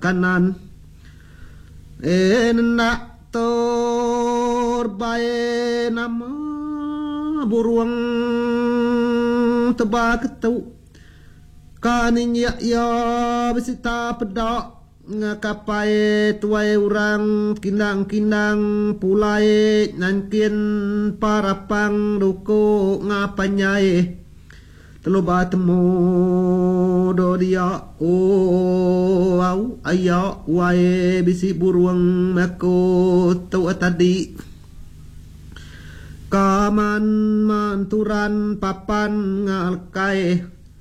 kanan nak terbaik nama buruang tebak ketu kanin ya besita pedak ngakapai tuai orang kinang-kinang pulai nankin parapang duko ngapanyai teloba temu do dia au ayo wae bisi buruang mako tau tadi kaman manturan papan ngalkai